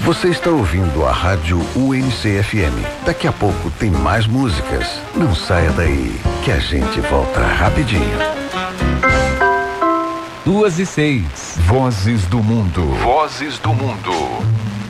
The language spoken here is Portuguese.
Você está ouvindo a Rádio UNC-FM. Daqui a pouco tem mais músicas. Não saia daí, que a gente volta rapidinho. 2:06. Vozes do Mundo. Vozes do Mundo.